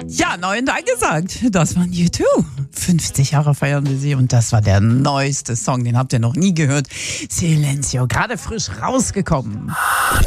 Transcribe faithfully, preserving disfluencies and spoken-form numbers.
Ja, neu und angesagt. Das waren U zwei. fünfzig Jahre feiern wir sie und das war der neueste Song. Den habt ihr noch nie gehört. Silencio, gerade frisch rausgekommen.